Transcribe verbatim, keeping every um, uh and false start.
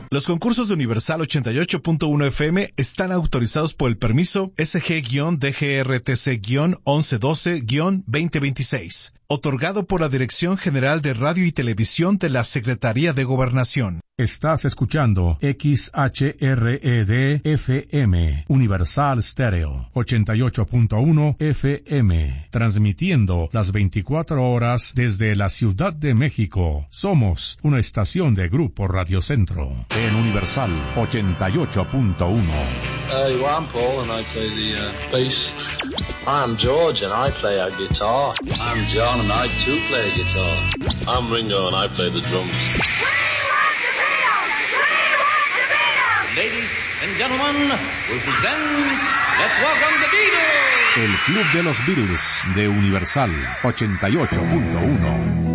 Los concursos de Universal ochenta y ocho punto uno F M están autorizados por el permiso S G D G R T C once doce veinte veintiséis, otorgado por la Dirección General de Radio y Televisión de la Secretaría de Gobernación. Estás escuchando X H R E D F M, Universal Stereo, ochenta y ocho punto uno F M, transmitiendo las veinticuatro horas desde la Ciudad de México. Somos una estación de Grupo Radio Centro, en Universal ochenta y ocho punto uno. Uh, well, I'm Paul and I play the uh, bass. I'm George and I play a guitar. I'm John and I too play a guitar. I'm Ringo and I play the drums. Ladies and gentlemen, we present, let's welcome the Beatles. El Club de los Beatles de Universal ochenta y ocho punto uno.